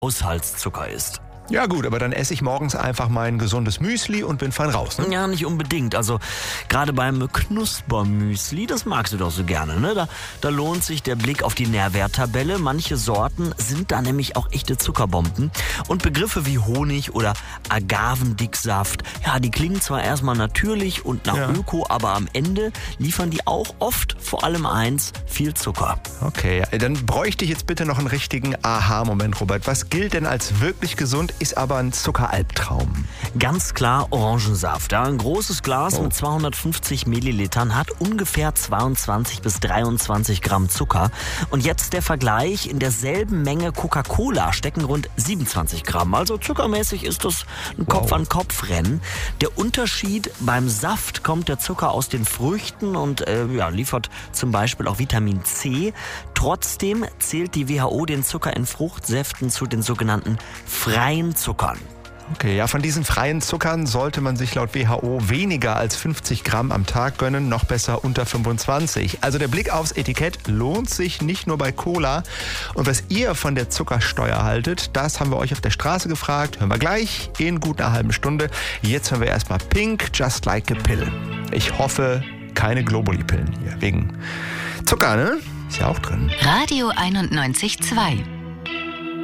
Haushaltszucker ist. Ja gut, aber dann esse ich morgens einfach mein gesundes Müsli und bin fein raus. Ne? Ja, nicht unbedingt. Also gerade beim Knuspermüsli, das magst du doch so gerne, ne? Da lohnt sich der Blick auf die Nährwerttabelle. Manche Sorten sind da nämlich auch echte Zuckerbomben. Und Begriffe wie Honig oder Agavendicksaft, ja, die klingen zwar erstmal natürlich und nach Öko, aber am Ende liefern die auch oft, vor allem eins, viel Zucker. Okay, dann bräuchte ich jetzt bitte noch einen richtigen Aha-Moment, Robert. Was gilt denn als wirklich gesund, ist aber ein Zuckeralbtraum? Ganz klar Orangensaft. Ja, ein großes Glas mit 250 Millilitern hat ungefähr 22 bis 23 Gramm Zucker. Und jetzt der Vergleich, in derselben Menge Coca-Cola stecken rund 27 Gramm. Also zuckermäßig ist das ein Kopf-an-Kopf-Rennen. Der Unterschied: beim Saft kommt der Zucker aus den Früchten und liefert zum Beispiel auch Vitamin C. Trotzdem zählt die WHO den Zucker in Fruchtsäften zu den sogenannten freien Zuckern. Okay, ja, von diesen freien Zuckern sollte man sich laut WHO weniger als 50 Gramm am Tag gönnen, noch besser unter 25. Also der Blick aufs Etikett lohnt sich nicht nur bei Cola. Und was ihr von der Zuckersteuer haltet, das haben wir euch auf der Straße gefragt. Hören wir gleich in gut einer halben Stunde. Jetzt hören wir erstmal Pink, Just Like a Pill. Ich hoffe, keine Globuli-Pillen hier, wegen Zucker, ne? Ist ja auch drin. Radio 91.2